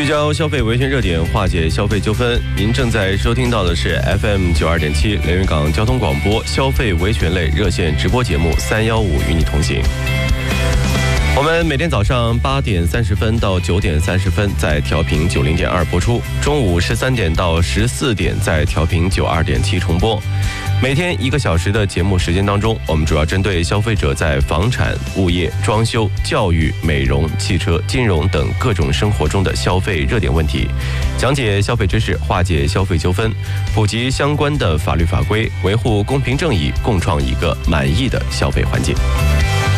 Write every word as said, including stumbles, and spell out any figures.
焦消费维权热点，化解消费纠纷。您正在收听到的是 F M 九二点七连云港交通广播消费维权类热线直播节目三一五与你同行。我们每天早上八点三十分到九点三十分在调频九零点二播出，中午十三点到十四点在调频九二点七重播。每天一个小时的节目时间当中，我们主要针对消费者在房产、物业、装修、教育、美容、汽车、金融等各种生活中的消费热点问题，讲解消费知识，化解消费纠纷，普及相关的法律法规，维护公平正义，共创一个满意的消费环境。